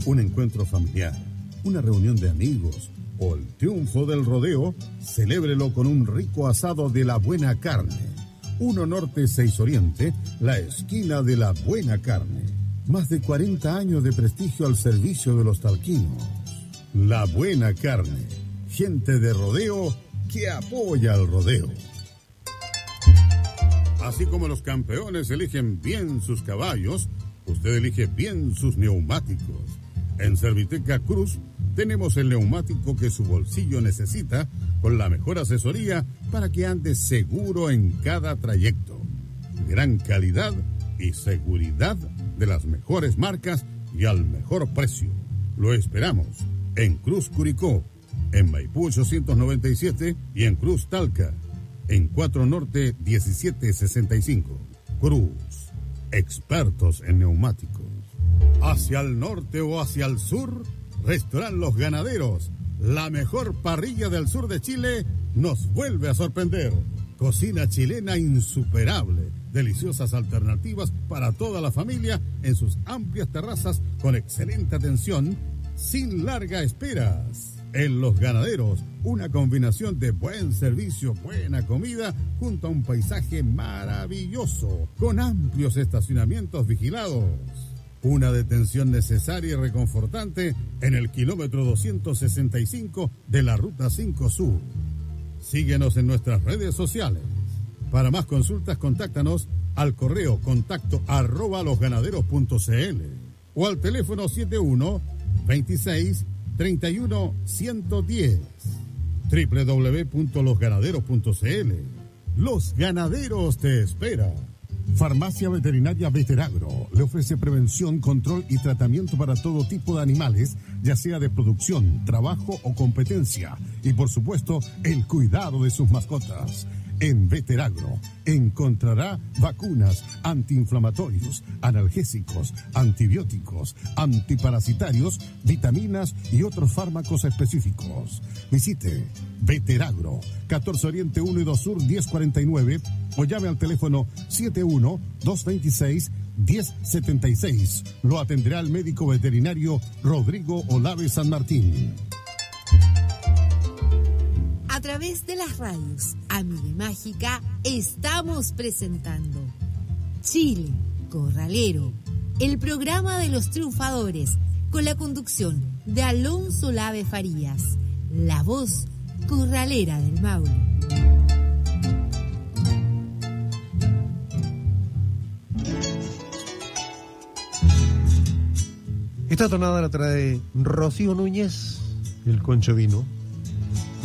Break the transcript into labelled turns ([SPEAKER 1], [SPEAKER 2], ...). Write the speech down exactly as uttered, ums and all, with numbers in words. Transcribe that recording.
[SPEAKER 1] un encuentro familiar, una reunión de amigos o el triunfo del rodeo, celébrelo con un rico asado de la buena carne. uno Norte seis Oriente, la esquina de la buena carne. Más de cuarenta años de prestigio al servicio de los talquinos. La buena carne, gente de rodeo que apoya al rodeo. Así como los campeones eligen bien sus caballos, usted elige bien sus neumáticos. En Serviteca Cruz tenemos el neumático que su bolsillo necesita, con la mejor asesoría para que ande seguro en cada trayecto. Gran calidad y seguridad de las mejores marcas y al mejor precio. Lo esperamos en Cruz Curicó, en Maipú ochocientos noventa y siete y en Cruz Talca, en cuatro Norte diecisiete sesenta y cinco. Cruz, expertos en neumáticos. Hacia el norte o hacia el sur, Restaurant Los Ganaderos, la mejor parrilla del sur de Chile, nos vuelve a sorprender. Cocina chilena insuperable, deliciosas alternativas para toda la familia en sus amplias terrazas con excelente atención, sin largas esperas. En Los Ganaderos, una combinación de buen servicio, buena comida, junto a un paisaje maravilloso, con amplios estacionamientos vigilados. Una detención necesaria y reconfortante en el kilómetro doscientos sesenta y cinco de la Ruta cinco Sur. Síguenos en nuestras redes sociales. Para más consultas, contáctanos al correo contacto arroba losganaderos.cl o al teléfono siete uno, veintiséis, treinta y uno, ciento diez. doble u doble u doble u punto los ganaderos punto c l. Los Ganaderos te espera. Farmacia Veterinaria Veteragro le ofrece prevención, control y tratamiento para todo tipo de animales, ya sea de producción, trabajo o competencia, y por supuesto el cuidado de sus mascotas. En Veteragro encontrará vacunas, antiinflamatorios, analgésicos, antibióticos, antiparasitarios, vitaminas y otros fármacos específicos. Visite Veteragro, catorce Oriente uno y dos Sur diez cuarenta y nueve o llame al teléfono siete uno, dos veintiséis, diez setenta y seis. Lo atenderá el médico veterinario Rodrigo Olave San Martín.
[SPEAKER 2] A través de las radios Amiga y Mágica estamos presentando Chile Corralero, el programa de los triunfadores, con la conducción de Alonso Lave Farías, la voz corralera del Maule.
[SPEAKER 3] Esta tonada la trae Rocío Núñez, el Concho Vino.